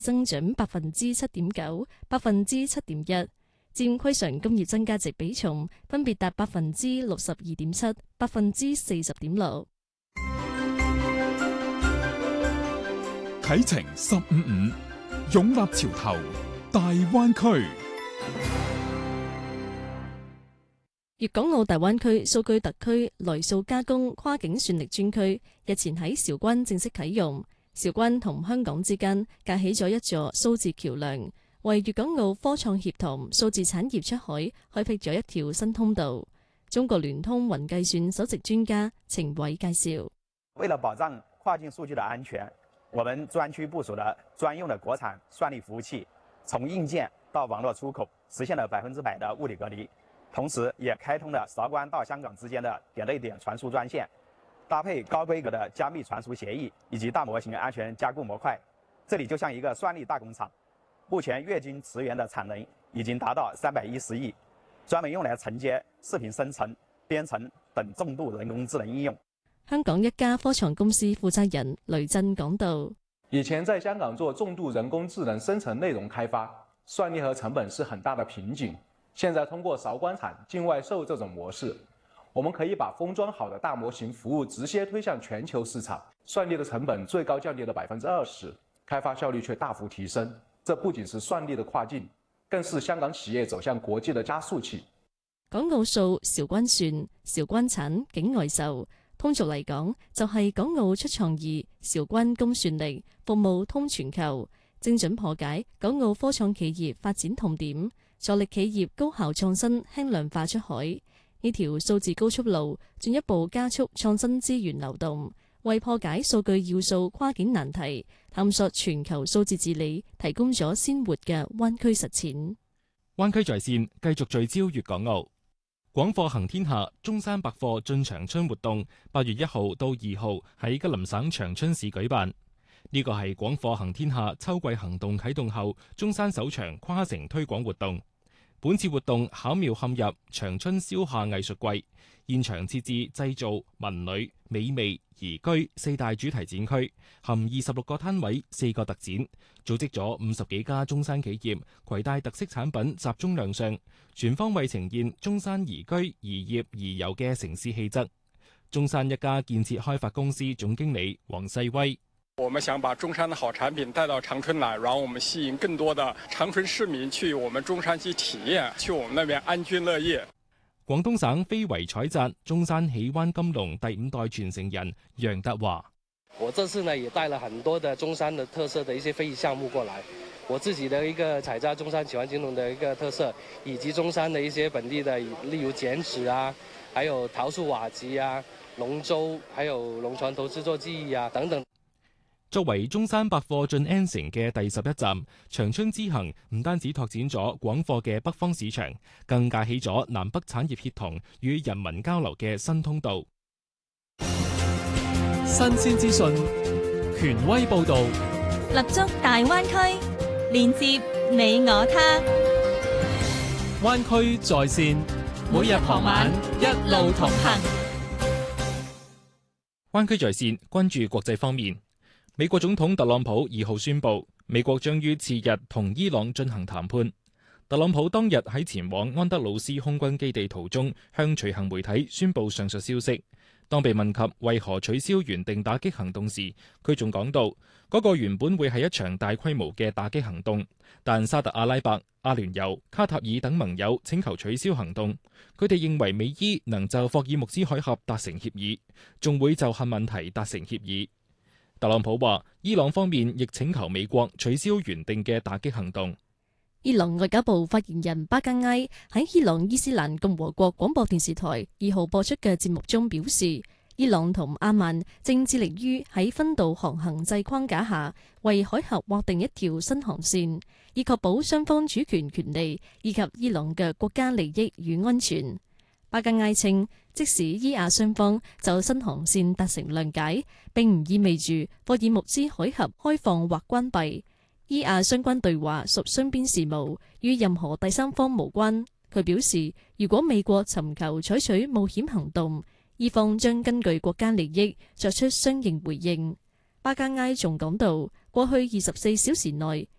增長7.9%、7.1%，佔規常工業增加值比重分別達62.7%、40.6%。 啟程155，勇立潮頭，大灣區。 粵港澳大灣區數據特區來數加工跨境算力專區日前喺韶關正式啟用。韶關同香港之間架起咗一座數字橋樑，為粵港澳科創協同數字產業出海開闢咗一條新通道。中國聯通雲計算首席專家程偉介紹： 為了保障跨境數據的安全，我們專區部署了專用的國產算力服務器，從硬件到網絡出口實現了100%的物理隔離，同時也開通了韶關到香港之間的點對點傳輸專線，搭配高規格的加密傳輸協議以及大模型安全加固模塊，這裡就像一個算力大工廠。目前月均池源的產能已經達到310億，專門用來承接視頻生成、編程等重度人工智能應用。 香港一家科創公司負責人雷震講道： 以前在香港做重度人工智能生成內容開發，算力和成本是很大的瓶頸。現在通過韶關產境外售這種模式，我們可以把封裝好的大模型服務直接推向全球市場，算力的成本最高降低了20%，開發效率卻大幅提升。這不僅是算力的跨境，更是香港企業走向國際的加速器。 港澳數、韶關算、韶關產、境外售，通俗嚟講就係港澳出創意，韶關供算力，服務通全球，精準破解港澳科創企業發展痛點，助力企業高效創新、輕量化出海。呢條數字高速路進一步加速創新資源流動，為破解數據要素跨境難題、探索全球數字治理提供咗鮮活嘅灣區實踐。 灣區在線繼續聚焦粵港澳。廣貨行天下中山百貨進長春活動8月1號到2號喺吉林省長春市舉辦。呢個係廣貨行天下秋季行動啟動後中山首場跨城推廣活動。本次活動巧妙嵌入長春消夏藝術季，現場設置製造、文旅、美味、宜居4大主題展區，含26個攤位、4個特展，組織咗50幾家中山企業，攜帶特色產品集中亮相，全方位呈現中山宜居、宜業、宜遊嘅城市氣質。中山一家建設開發公司總經理黃世威： 我們想把中山的好產品帶到長春來，然後我們吸引更多的長春市民去我們中山去體驗，去我們那邊安居樂業。 廣東省非遺採摘中山喜灣金龍第5代傳承人楊德華： 我這次呢也帶了很多的中山的特色的一些非遺項目過來，我自己的一個採摘中山喜灣金龍的一個特色，以及中山的一些本地的，例如剪紙啊，還有桃樹瓦集啊、龍舟，還有龍船頭製作技藝啊等等。 作為中山百貨進 N 城嘅第11站，長春之行唔單止拓展咗廣貨嘅北方市場，更架起咗南北產業協同與人民交流嘅新通道。 新鮮資訊，權威報導， 立足大灣區，連接你我他。 灣區在線，每日傍晚一路同行。 灣區在線，關注國際方面。美國總統特朗普2號宣布，美國將於次日同伊朗進行談判。特朗普當日喺前往安德魯斯空軍基地途中，向隨行媒體宣布上述消息。當被問及為何取消原定打擊行動時，佢仲講到，嗰個原本會係一場大規模嘅打擊行動，但沙特阿拉伯、阿聯酋、卡塔爾等盟友請求取消行動。佢哋認為美伊能就霍爾木茲海峽達成協議，仲會就核問題達成協議。特朗普話，伊朗方面亦請求美國取消原定嘅打擊行動。 伊朗外交部發言人巴格埃喺伊朗伊斯蘭共和國廣播電視台2號播出嘅節目中表示，伊朗同阿曼正致力於喺分道航行制框架下，為海峽劃定一條新航線，以確保雙方主權權利以及伊朗嘅國家利益與安全。巴格埃稱，即使伊亞雙方就新航線達成諒解，並唔意味住霍爾木茲海峽開放或關閉。伊亞相關對話屬雙邊事務，與任何第三方無關。佢表示，如果美國尋求採取冒險行動，伊方將根據國家利益作出相應回應。 巴加埃仲講到，過去24小時內